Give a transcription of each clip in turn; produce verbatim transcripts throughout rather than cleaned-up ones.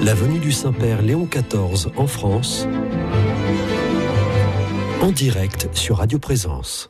L'avenue du Saint-Père Léon quatorze en France, en direct sur Radio Présence.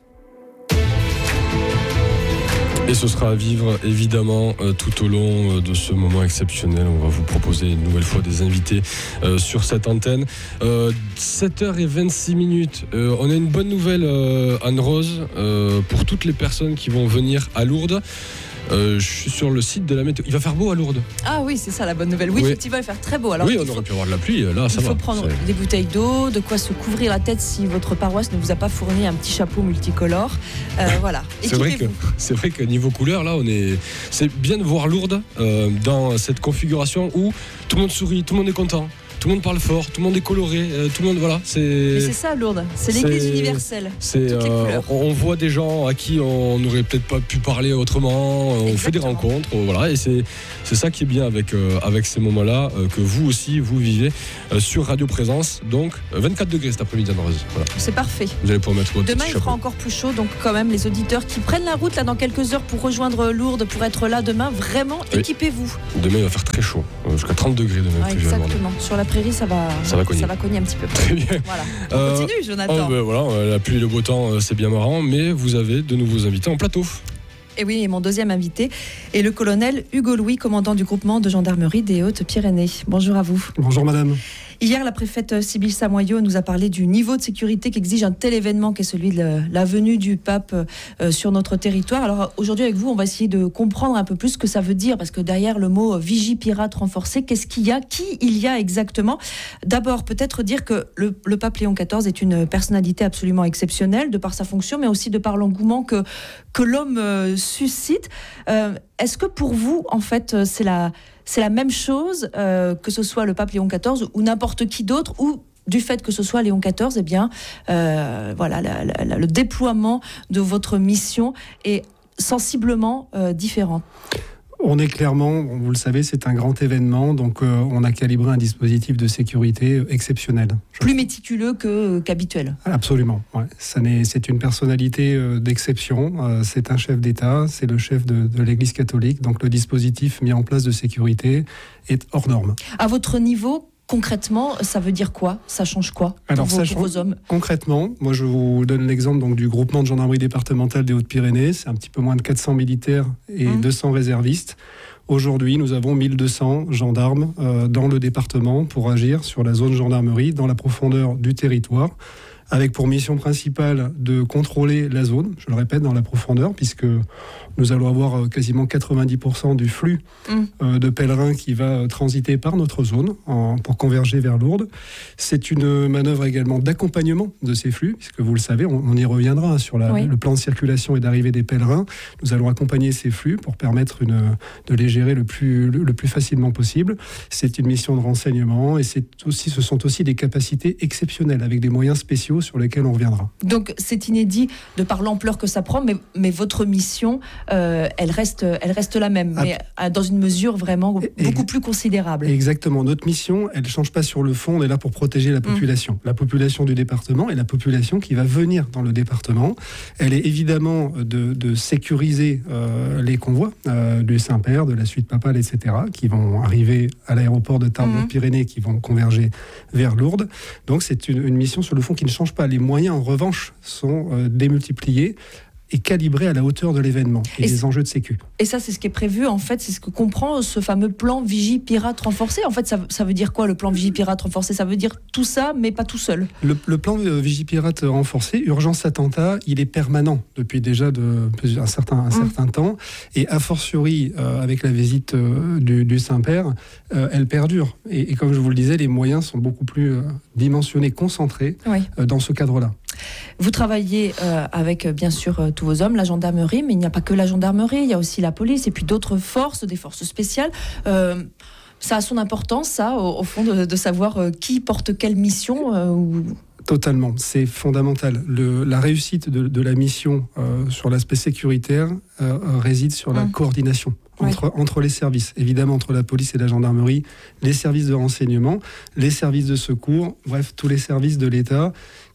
Et ce sera à vivre évidemment euh, tout au long euh, de ce moment exceptionnel. On va vous proposer une nouvelle fois des invités euh, sur cette antenne. Euh, sept heures vingt-six minutes. Euh, on a une bonne nouvelle, euh, Anne-Rose, euh, pour toutes les personnes qui vont venir à Lourdes. Euh, je suis sur le site de la météo. Il va faire beau à Lourdes. Ah oui, c'est ça la bonne nouvelle. Oui, oui. Effectivement, il va faire très beau. Alors, oui, on faut, aurait pu avoir de la pluie. Là, ça il va. faut prendre c'est... des bouteilles d'eau, de quoi se couvrir la tête si votre paroisse ne vous a pas fourni un petit chapeau multicolore. Euh, voilà. C'est vrai que c'est vrai que niveau couleur, là, on est. C'est bien de voir Lourdes euh, dans cette configuration où tout le monde sourit, tout le monde est content. Tout le monde parle fort, tout le monde est coloré, euh, tout le monde, voilà, c'est... Mais c'est ça, Lourdes, c'est l'église c'est... universelle. C'est, euh, on voit des gens à qui on n'aurait peut-être pas pu parler autrement, on Exactement. fait des rencontres, voilà, et c'est, c'est ça qui est bien avec, euh, avec ces moments-là, euh, que vous aussi, vous vivez euh, sur Radio Présence, donc vingt-quatre degrés cet après-midi, Anne-Rose. Voilà. C'est parfait. Vous allez pouvoir mettre votre Demain, petit il chapeau. fera encore plus chaud, donc quand même, les auditeurs qui prennent la route là dans quelques heures pour rejoindre Lourdes, pour être là demain, vraiment, oui. équipez-vous. Demain, il va faire très chaud, jusqu'à trente degrés demain. Ah, exactement, sur la prairie, ça va... Ça va cogner. Ça va cogner un petit peu. Très bien. Voilà. On euh, continue, Jonathan. Oh ben voilà, la pluie et le beau temps, c'est bien marrant, mais vous avez de nouveaux invités en plateau. Et oui, et mon deuxième invité est le colonel Hugo Louis, commandant du groupement de gendarmerie des Hautes-Pyrénées. Bonjour à vous. Bonjour madame. Hier, la préfète Sybille Samoyau nous a parlé du niveau de sécurité qu'exige un tel événement qu'est celui de la venue du pape euh, sur notre territoire. Alors aujourd'hui avec vous, on va essayer de comprendre un peu plus ce que ça veut dire, parce que derrière le mot vigie pirate renforcé, qu'est-ce qu'il y a, qui il y a exactement? D'abord, peut-être dire que le, le pape Léon quatorze est une personnalité absolument exceptionnelle de par sa fonction, mais aussi de par l'engouement que, que l'homme euh, suscite. Euh, est-ce que pour vous, en fait, c'est la... C'est la même chose, euh, que ce soit le pape Léon quatorze ou n'importe qui d'autre, ou du fait que ce soit Léon quatorze, eh bien, euh, voilà, la, la, la, le déploiement de votre mission est sensiblement euh, différent. On est clairement, vous le savez, c'est un grand événement, donc euh, on a calibré un dispositif de sécurité exceptionnel. Plus méticuleux que, qu'habituel. Absolument, ouais. Ça n'est, c'est une personnalité euh, d'exception, euh, c'est un chef d'État, c'est le chef de, de l'Église catholique, donc le dispositif mis en place de sécurité est hors norme. À votre niveau, concrètement, ça veut dire quoi? Ça change quoi pour, Alors, vos, ça pour change, vos hommes? Concrètement, moi je vous donne l'exemple donc, du groupement de gendarmerie départementale des Hautes-Pyrénées. C'est un petit peu moins de quatre cents militaires et mmh. deux cents réservistes. Aujourd'hui, nous avons mille deux cents gendarmes euh, dans le département pour agir sur la zone gendarmerie dans la profondeur du territoire, avec pour mission principale de contrôler la zone, je le répète, dans la profondeur, puisque nous allons avoir quasiment quatre-vingt-dix pour cent du flux mmh. euh, de pèlerins qui va transiter par notre zone en, pour converger vers Lourdes. C'est une manœuvre également d'accompagnement de ces flux, puisque vous le savez, on, on y reviendra sur la, oui. le plan de circulation et d'arrivée des pèlerins. Nous allons accompagner ces flux pour permettre une, de les gérer le plus, le, le plus facilement possible. C'est une mission de renseignement et c'est aussi, ce sont aussi des capacités exceptionnelles avec des moyens spéciaux sur lesquels on reviendra. Donc c'est inédit de par l'ampleur que ça prend, mais, mais votre mission, euh, elle, reste, elle reste la même, ah, mais dans une mesure vraiment beaucoup ex- plus considérable. Exactement. Notre mission, elle ne change pas sur le fond, on est là pour protéger la population. Mmh. La population du département et la population qui va venir dans le département. Elle est évidemment de, de sécuriser euh, les convois euh, du Saint-Père, de la suite papale, et cetera, qui vont arriver à l'aéroport de Tarbes-Pyrénées, mmh. qui vont converger vers Lourdes. Donc c'est une, une mission sur le fond qui ne change pas. Les moyens, en revanche, sont euh, démultipliés et calibré à la hauteur de l'événement et, et les enjeux de sécu. Et ça, c'est ce qui est prévu, en fait, c'est ce que comprend ce fameux plan Vigie-Pirate renforcé. En fait, ça, ça veut dire quoi, le plan Vigie-Pirate renforcé? Ça veut dire tout ça, mais pas tout seul. Le, le plan Vigie-Pirate renforcé, urgence attentat, il est permanent depuis déjà de, un certain, un mmh. certain temps. Et a fortiori, euh, avec la visite euh, du, du Saint-Père, euh, elle perdure. Et, et comme je vous le disais, les moyens sont beaucoup plus euh, dimensionnés, concentrés oui. euh, dans ce cadre-là. Vous travaillez euh, avec, bien sûr, euh, tous vos hommes, la gendarmerie, mais il n'y a pas que la gendarmerie, il y a aussi la police et puis d'autres forces, des forces spéciales. Euh, ça a son importance, ça, au, au fond, de, de savoir euh, qui porte quelle mission euh, ou... Totalement, c'est fondamental. Le, la réussite de, de la mission euh, sur l'aspect sécuritaire euh, réside sur la mmh. coordination entre, oui. entre les services, évidemment entre la police et la gendarmerie, les services de renseignement, les services de secours, bref, tous les services de l'État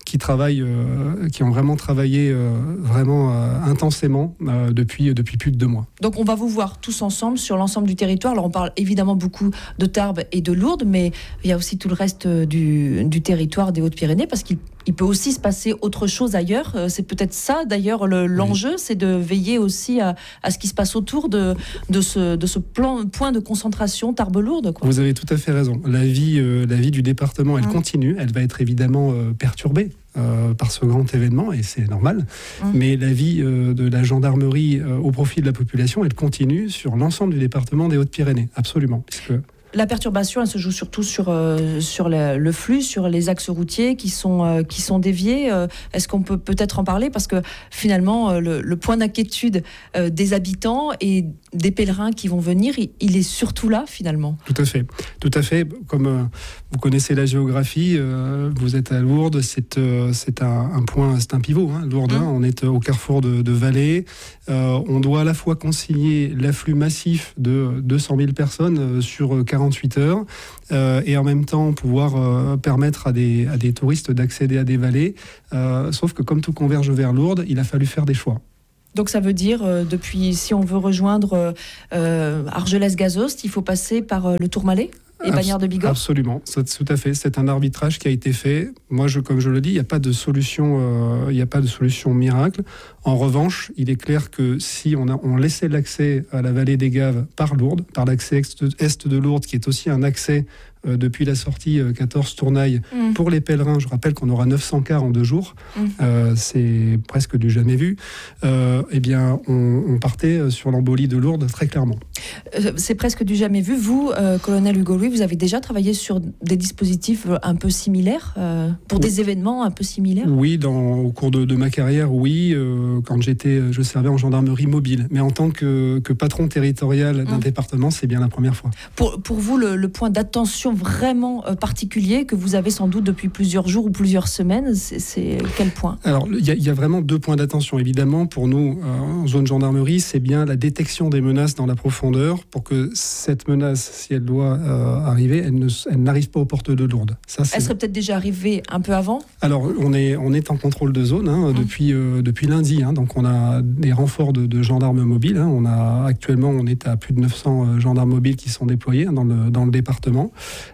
qui travaillent, euh, qui ont vraiment travaillé euh, vraiment euh, intensément euh, depuis, depuis plus de deux mois. Donc on va vous voir tous ensemble sur l'ensemble du territoire. Alors on parle évidemment beaucoup de Tarbes et de Lourdes, mais il y a aussi tout le reste du, du territoire des Hautes-Pyrénées, parce qu'il il peut aussi se passer autre chose ailleurs. C'est peut-être ça d'ailleurs le, l'enjeu, oui. C'est de veiller aussi à, à ce qui se passe autour de, de ce, de ce plan, point de concentration Tarbes-Lourdes, quoi. Vous avez tout à fait raison. La vie, euh, la vie du département, elle mmh. continue. Elle va être évidemment euh, perturbée euh, par ce grand événement, et c'est normal. Mmh. Mais la vie euh, de la gendarmerie euh, au profit de la population, elle continue sur l'ensemble du département des Hautes-Pyrénées, absolument. Puisque la perturbation, elle se joue surtout sur, euh, sur le, le flux, sur les axes routiers qui sont, euh, qui sont déviés. Euh, est-ce qu'on peut peut-être en parler ? Parce que finalement, euh, le, le point d'inquiétude euh, des habitants et des pèlerins qui vont venir, il, il est surtout là, finalement. Tout à fait. Tout à fait. Comme euh, vous connaissez la géographie, euh, vous êtes à Lourdes, c'est, euh, c'est un, un point, c'est un pivot. Hein, Lourdes, mmh. hein, on est au carrefour de, de vallées. Euh, on doit à la fois concilier l'afflux massif de deux cent mille personnes euh, sur quarante-huit heures euh, et en même temps pouvoir euh, permettre à des, à des touristes d'accéder à des vallées. Euh, sauf que comme tout converge vers Lourdes, il a fallu faire des choix. Donc ça veut dire, euh, depuis, si on veut rejoindre euh, Argelès-Gazost, il faut passer par euh, le Tourmalet et Bagnères de Bigorre ? Absolument, c'est, tout à fait. C'est un arbitrage qui a été fait. Moi, je, comme je le dis, il n'y a pas de solution, euh, il n'y a pas de solution miracle. En revanche, il est clair que si on, a, on laissait l'accès à la vallée des Gaves par Lourdes, par l'accès est de Lourdes, qui est aussi un accès euh, depuis la sortie euh, quatorze Tournaille mmh. pour les pèlerins, je rappelle qu'on aura neuf cents cars en deux jours, mmh. euh, c'est presque du jamais vu, euh, eh bien, on, on partait sur l'embolie de Lourdes très clairement. Euh, c'est presque du jamais vu. Vous, euh, colonel Hugo Louis, vous avez déjà travaillé sur des dispositifs un peu similaires, euh, pour oui. des événements un peu similaires ? Oui, dans, au cours de, de ma carrière, oui. Euh, quand j'étais, je servais en gendarmerie mobile. Mais en tant que, que patron territorial d'un mmh. département, c'est bien la première fois. Pour, pour vous, le, le point d'attention vraiment euh, particulier que vous avez sans doute depuis plusieurs jours ou plusieurs semaines, c'est, c'est quel point ? Alors, il y, y a vraiment deux points d'attention. Évidemment, pour nous, euh, en zone gendarmerie, c'est bien la détection des menaces dans la profondeur pour que cette menace, si elle doit euh, arriver, elle, ne, elle n'arrive pas aux portes de Lourdes. Ça, c'est... Elle serait peut-être déjà arrivée un peu avant ? Alors, on est, on est en contrôle de zone hein, mmh. depuis, euh, depuis lundi. Hein, donc, on a des renforts de, de gendarmes mobiles. Hein. On a, actuellement, on est à plus de neuf cents gendarmes mobiles qui sont déployés hein, dans, le, dans le département.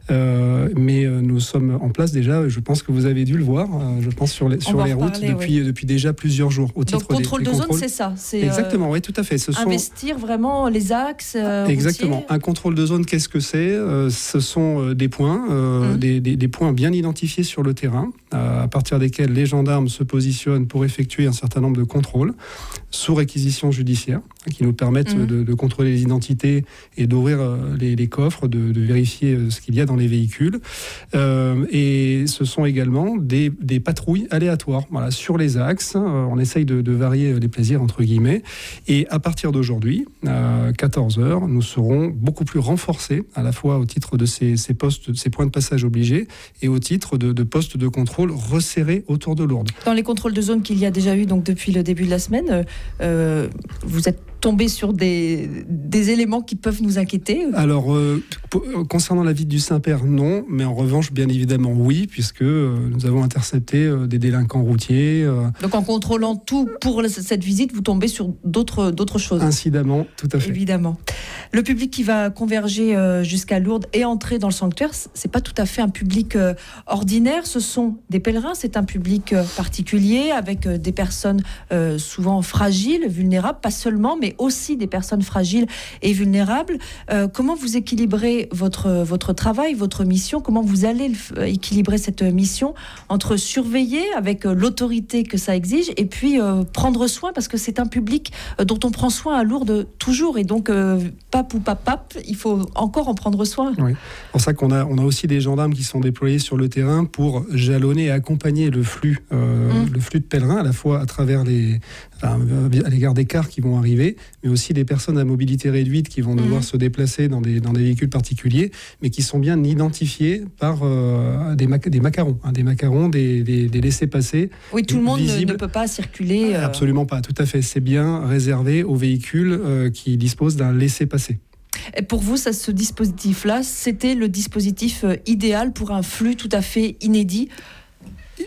Euh, mais euh, nous sommes en place déjà, je pense que vous avez dû le voir, euh, je pense sur les, sur les routes parler, depuis, oui. depuis déjà plusieurs jours. Au titre donc, contrôle des, des de contrôles. zone, c'est ça c'est, Exactement, euh, oui, tout à fait. Ce investir sont... vraiment les axes euh, Exactement. routiers. Un contrôle de zone, qu'est-ce que c'est ? euh, Ce sont euh, des points, euh, mmh. des, des, des points bien identifiés sur le terrain, euh, à partir desquels les gendarmes se positionnent pour effectuer un certain nombre de contrôles, sous réquisition judiciaire, qui nous permettent mmh. de, de contrôler les identités et d'ouvrir euh, les, les coffres, de, de vérifier euh, ce qu'il y a dans les véhicules. Euh, et ce sont également des, des patrouilles aléatoires, voilà, sur les axes. Euh, on essaye de, de varier les plaisirs, entre guillemets. Et à partir d'aujourd'hui, à quatorze heures, nous serons beaucoup plus renforcés, à la fois au titre de ces, ces postes, ces points de passage obligés, et au titre de, de postes de contrôle resserrés autour de Lourdes. Dans les contrôles de zone qu'il y a déjà eu donc depuis le début de la semaine, euh, vous êtes tombé sur des, des éléments qui peuvent nous inquiéter ? Alors, euh, pour, concernant la ville du Saint-Père, non, mais en revanche, bien évidemment, oui, puisque euh, nous avons intercepté euh, des délinquants routiers. Euh, Donc, en contrôlant tout pour cette visite, vous tombez sur d'autres, d'autres choses ? Incidemment, tout à fait. Évidemment. Le public qui va converger euh, jusqu'à Lourdes et entrer dans le sanctuaire, c'est pas tout à fait un public euh, ordinaire, ce sont des pèlerins, c'est un public euh, particulier, avec euh, des personnes euh, souvent fragiles, vulnérables, pas seulement, mais aussi des personnes fragiles et vulnérables. Euh, comment vous équilibrez votre, votre travail, votre mission ? Comment vous allez le, équilibrer cette mission entre surveiller avec euh, l'autorité que ça exige et puis euh, prendre soin, parce que c'est un public euh, dont on prend soin à Lourdes toujours, et donc euh, pape ou pas pape, il faut encore en prendre soin. Oui, c'est pour ça qu'on a, on a aussi des gendarmes qui sont déployés sur le terrain pour jalonner et accompagner le flux, euh, mmh. le flux de pèlerins, à la fois à travers les, enfin, à l'égard des cars qui vont arriver, mais aussi des personnes à mobilité réduite qui vont devoir mmh. se déplacer dans des, dans des véhicules particuliers, mais qui sont bien identifiés par euh, des, mac- des macarons, hein, des macarons, des, des, des laissez-passer. Oui, tout le monde ne, ne peut pas circuler. Euh... Absolument pas, tout à fait. C'est bien réservé aux véhicules euh, qui disposent d'un laissez-passer. Et pour vous, ça, ce dispositif-là, c'était le dispositif idéal pour un flux tout à fait inédit ?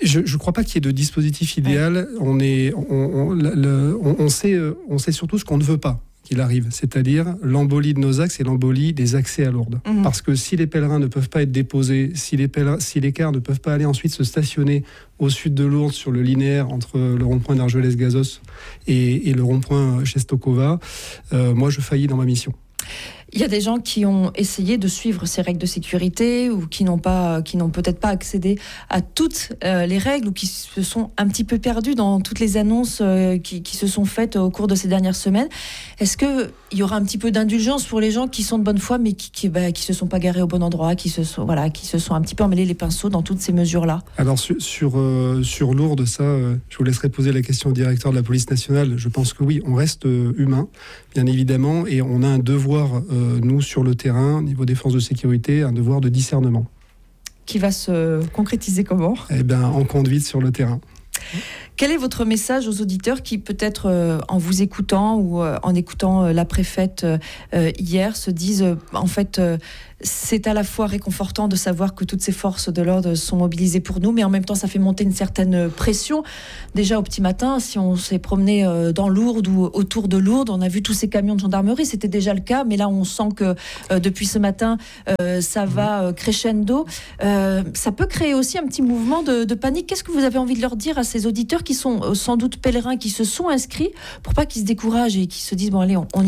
Je ne crois pas qu'il y ait de dispositif idéal. Ouais. On, est, on, on, le, on, on, sait, on sait surtout ce qu'on ne veut pas qu'il arrive, c'est-à-dire l'embolie de nos axes et l'embolie des accès à Lourdes. Mmh. Parce que si les pèlerins ne peuvent pas être déposés, si les, pèlerins, si les cars ne peuvent pas aller ensuite se stationner au sud de Lourdes sur le linéaire entre le rond-point d'Argelès-Gazos et, et le rond-point Czestochowa, euh, moi je faillis dans ma mission. Il y a des gens qui ont essayé de suivre ces règles de sécurité ou qui n'ont pas, qui n'ont peut-être pas accédé à toutes euh, les règles ou qui se sont un petit peu perdus dans toutes les annonces euh, qui, qui se sont faites au cours de ces dernières semaines. Est-ce qu'il y aura un petit peu d'indulgence pour les gens qui sont de bonne foi mais qui qui, bah, qui se sont pas garés au bon endroit, qui se sont voilà, qui se sont un petit peu emmêlés les pinceaux dans toutes ces mesures-là? Alors sur sur, euh, sur Lourdes, ça, euh, je vous laisserai poser la question au directeur de la police nationale. Je pense que oui, on reste euh, humain, bien évidemment, et on a un devoir. Euh, nous, sur le terrain, au niveau des forces de sécurité, un devoir de discernement. Qui va se concrétiser comment ? Eh bien, en conduite sur le terrain. Quel est votre message aux auditeurs qui, peut-être euh, en vous écoutant ou euh, en écoutant euh, la préfète euh, hier, se disent euh, en fait euh, c'est à la fois réconfortant de savoir que toutes ces forces de l'ordre sont mobilisées pour nous, mais en même temps ça fait monter une certaine pression. Déjà au petit matin, si on s'est promené euh, dans Lourdes ou autour de Lourdes, on a vu tous ces camions de gendarmerie, c'était déjà le cas, mais là on sent que euh, depuis ce matin euh, ça va euh, crescendo. Euh, ça peut créer aussi un petit mouvement de, de panique. Qu'est-ce que vous avez envie de leur dire à ces auditeurs qui sont euh, sans doute pèlerins, qui se sont inscrits, pour pas qu'ils se découragent et qui se disent bon allez on, on y